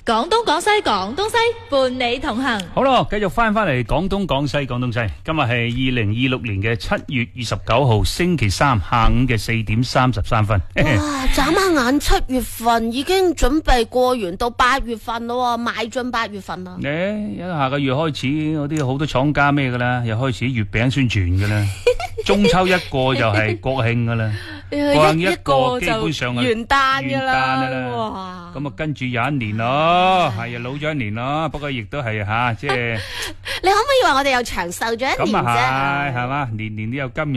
廣東廣西廣東西伴你同行。 好啦，繼續翻嚟廣東廣西廣東西。今日係2026年嘅7月29號星期三下午嘅4點33分。 哇！眨下眼7月份已經準備過完到8月份咯，邁進8月份啦。 一下個月開始，嗰啲好多廠家咩噶啦，又開始月餅宣傳噶啦。中秋一過就係國慶噶啦，國慶一過基本上係元旦噶啦。 哇！咁啊跟住有一年咯，係啊老咗一年咯，不過亦都係吓，即係你可唔可以話我哋又長壽咗一年啫？ 咁啊係嘛，年年都有今日。